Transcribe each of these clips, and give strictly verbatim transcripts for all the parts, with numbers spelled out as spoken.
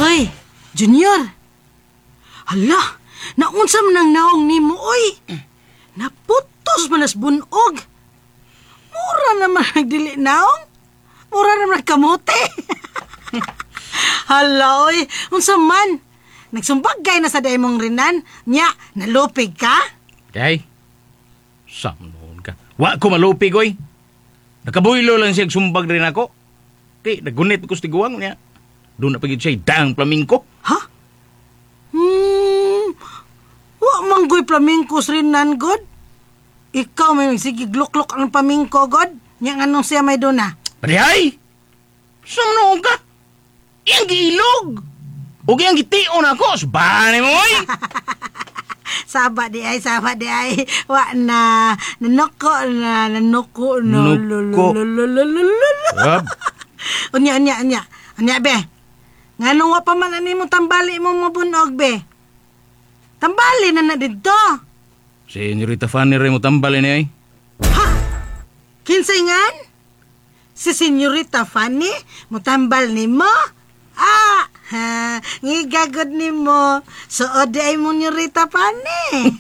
Hoy, Junior. Hala, naunsa man ang naong ni mo, oy. Naputos man as bunog. Mura naman nagdili naong. Mura naman nagkamote. Hala, oy. Unsa man. Nagsumbagay na sa daimong rinan. Nya, nalupig ka? Kay, samnoon ka. Wa ko malupig, oy. Nakabuylo lang siya sumbag rin ako. Kay, nagunit ko sa tiguang niya. Doon na pagid siya daang flamingo. Ha? Hmm, wa manggoy flamingkos rin nan, God. Ikaw may sige glok-glok ang flamingo, God. Nya anong siya may doon na? Parihay! Samnoon ka? Iyang giilog! O iyang gitiyon ako, subani mo, oy! Saba di ay, saba di ay. Wa na, nanoko na, nanoko na. Nuko. Ab. Unya, unya, unya. Unya, be. Nganong wa pa man ani mo tambali mo mabunog, be. Tambali na na dito. Si Senyorita Fanny rin mo tambali niya, eh. Ha? Kinsaingan? Si Senyorita Fanny, mutambal ni mo? Ah, ha, ngigagod ni mo. So, ode ay mo Senyorita Fanny.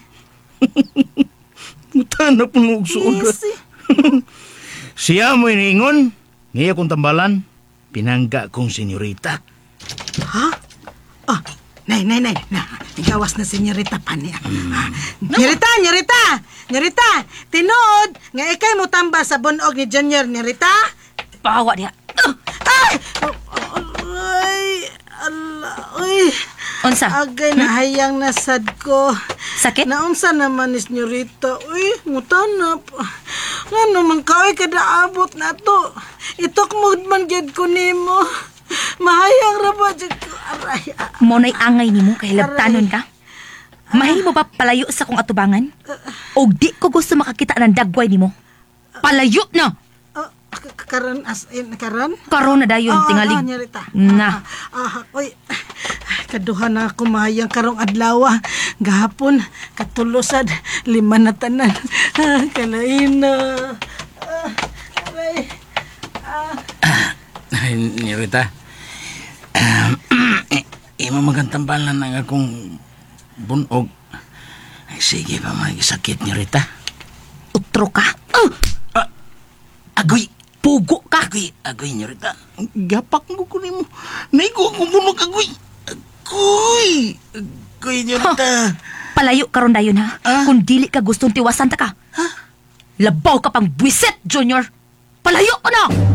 Mutana po nung suod. Yes. Siya mo iniingon, niya kong tambalan, pinangga kong senyorita. Ha? Oh, nay, nay, nay. Na, igawas na si Senyorita Fanny. Hmm. Ah, Senyorita, Senyorita! Senyorita, tinood, nga ikay mo tamba sa bunog ni Junior, Senyorita? Pahawa niya. Uh, ay! Ay! Ala, uy! Unsa? Agay na hayang nasad ko. Sakit? Naunsa naman ni Senyorita. Uy, mutanap. Nga naman ka, ay kadaabot na to. Itok man gyud ko nimo. Mahayang ra ba dyan ko. Aray, ah. Monay angay ni mo kay labtanon ka? Mahimo ba palayo sa kong atubangan? O di ko gusto makakita ng dagway ni mo? Palayo na! Ah, k- karon as in, karon? Karon na dayon, Ah, tingalig. ah, Senyorita. Na. Ah, ah, uy. Kaduha na ako mahayang karong adlaw. Gahapon, katulusad, lima na tanan. Ah, kalain na. Ah, aray. Ah. Ay, Senyorita, um, imo magantambalan ng akong bunog. Ay, sige pa, magisakit, Senyorita. Utro ka? Oh! Ah, agoy! Pugo ka? Agoy, agoy, Senyorita. Gapak mo ko mo. Naigo akong bunog, agoy. Agoy! Agoy, Senyorita. Palayo karon dayon ha? Ah? Kung dili ka gustong tiwasan ta ka. Ha? Labaw ka pang buwisit, Junior. Palayo ko na!